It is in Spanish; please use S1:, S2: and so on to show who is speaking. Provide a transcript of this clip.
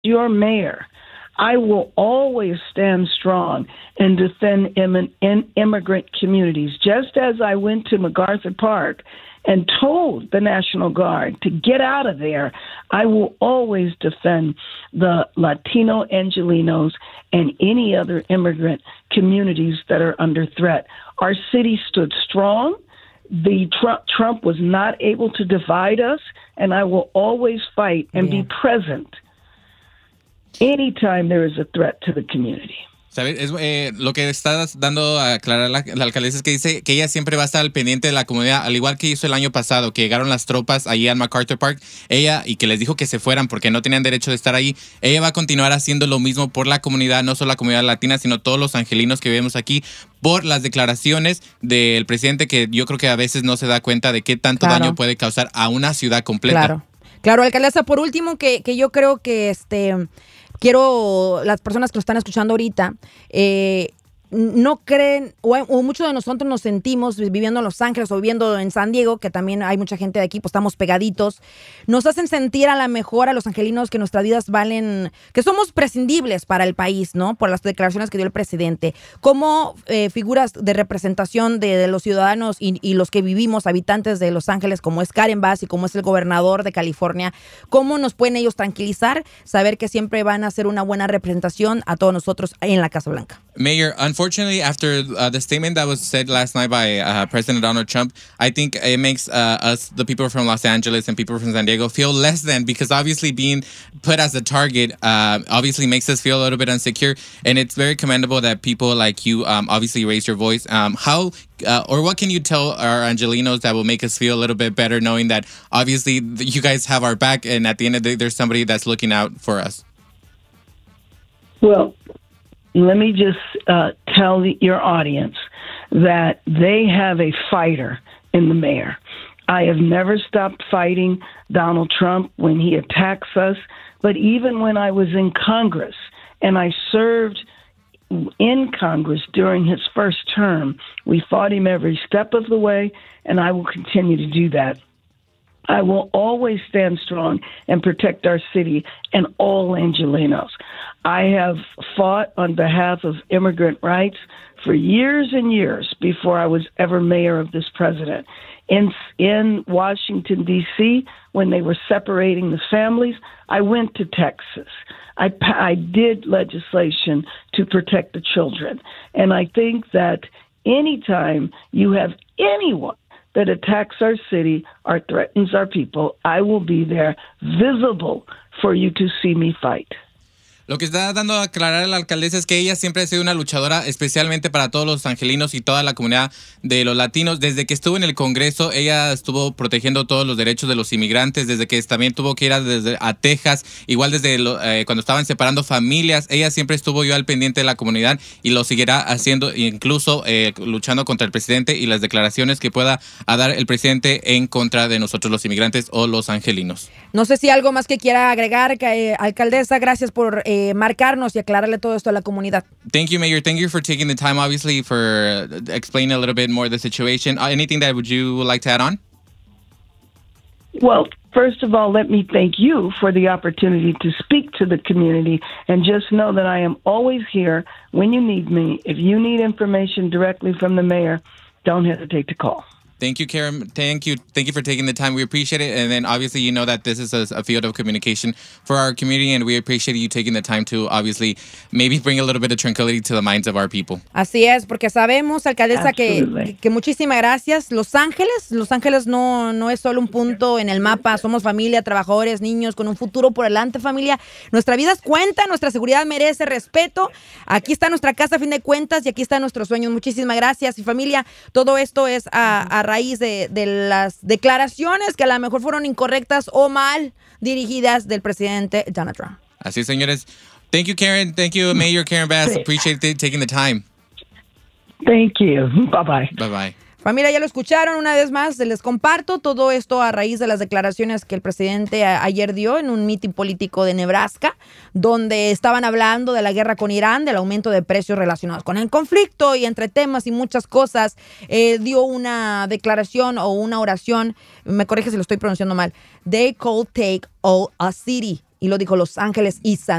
S1: your mayor, I will always stand strong and defend immigrant communities, just as I went to MacArthur Park and told the National Guard to get out of there. I will always defend the Latino Angelenos and any other immigrant communities that are under threat. Our city stood strong. Trump was not able to divide us, and I will always fight and be present anytime there is a threat to the community.
S2: ¿Sabes? Lo que está dando a aclarar la alcaldesa es que dice que ella siempre va a estar al pendiente de la comunidad, al igual que hizo el año pasado, que llegaron las tropas allí al MacArthur Park, ella, y que les dijo que se fueran porque no tenían derecho de estar ahí. Ella va a continuar haciendo lo mismo por la comunidad, no solo la comunidad latina, sino todos los angelinos que vemos aquí, por las declaraciones del presidente, que yo creo que a veces no se da cuenta de qué tanto daño puede causar a una ciudad completa.
S3: Claro, alcaldesa, por último, que yo creo que quiero, las personas que lo están escuchando ahorita, no creen, o muchos de nosotros nos sentimos viviendo en Los Ángeles o viviendo en San Diego, que también hay mucha gente de aquí, pues estamos pegaditos, nos hacen sentir a la mejor a los angelinos que nuestras vidas valen, que somos prescindibles para el país, ¿no? Por las declaraciones que dio el presidente. Como figuras de representación de los ciudadanos y los que vivimos, habitantes de Los Ángeles, como es Karen Bass y como es el gobernador de California, ¿cómo nos pueden ellos tranquilizar? Saber que siempre van a hacer una buena representación a todos nosotros en la Casa Blanca.
S2: Mayor, unfortunately, after the statement that was said last night by President Donald Trump, I think it makes us, the people from Los Angeles and people from San Diego, feel less than, because obviously being put as a target obviously makes us feel a little bit insecure. And it's very commendable that people like you obviously raise your voice. How or what can you tell our Angelinos that will make us feel a little bit better, knowing that obviously you guys have our back, and at the end of the day, there's somebody that's looking out for us?
S1: Well, let me just tell your audience that they have a fighter in the mayor. I have never stopped fighting Donald Trump when he attacks us, but even when I was in Congress and I served in Congress during his first term, we fought him every step of the way, and I will continue to do that. I will always stand strong and protect our city and all Angelenos. I have fought on behalf of immigrant rights for years and years before I was ever mayor of this president. In Washington, D.C., when they were separating the families, I went to Texas. I did legislation to protect the children. And I think that anytime you have anyone that attacks our city or threatens our people, I will be there, visible for you to see me fight.
S2: Lo que está dando a aclarar la alcaldesa es que ella siempre ha sido una luchadora, especialmente para todos los angelinos y toda la comunidad de los latinos. Desde que estuvo en el Congreso, ella estuvo protegiendo todos los derechos de los inmigrantes, desde que también tuvo que ir a Texas, igual desde cuando estaban separando familias. Ella siempre estuvo al pendiente de la comunidad y lo seguirá haciendo, incluso luchando contra el presidente y las declaraciones que pueda dar el presidente en contra de nosotros los inmigrantes o los angelinos.
S3: No sé si algo más que quiera agregar, alcaldesa. Gracias por marcarnos y aclararle todo esto a la comunidad.
S2: Thank you, Mayor. Thank you for taking the time, obviously, for explaining a little bit more the situation. Anything that would you like to add on?
S1: Well, first of all, let me thank you for the opportunity to speak to the community, and just know that I am always here when you need me. If you need information directly from the mayor, don't hesitate to call.
S2: Thank you, Karen. Thank you for taking the time. We appreciate it. And then obviously, you know that this is a field of communication for our community, and we appreciate you taking the time to obviously maybe bring a little bit of tranquility to the minds of our people.
S3: Así es, porque sabemos, alcaldesa, que muchísimas gracias. Los Ángeles no es solo un punto en el mapa. Somos familia, trabajadores, niños con un futuro por delante, familia. Nuestra vida cuenta, nuestra seguridad merece respeto. Aquí está nuestra casa a fin de cuentas y aquí están nuestros sueños. Muchísimas gracias. Y familia, todo esto es a raíz de las declaraciones que a lo mejor fueron incorrectas o mal dirigidas del presidente Donald Trump.
S2: Así, señores. Thank you, Karen. Thank you, Mayor Karen Bass. Appreciate taking the time.
S1: Thank you. Bye-bye.
S2: Bye-bye.
S3: Familia, ya lo escucharon una vez más, les comparto todo esto a raíz de las declaraciones que el presidente ayer dio en un mitin político de Nebraska, donde estaban hablando de la guerra con Irán, del aumento de precios relacionados con el conflicto y entre temas y muchas cosas. Dio una declaración o una oración, me corrige si lo estoy pronunciando mal, "They could take all a city", y lo dijo Los Ángeles y San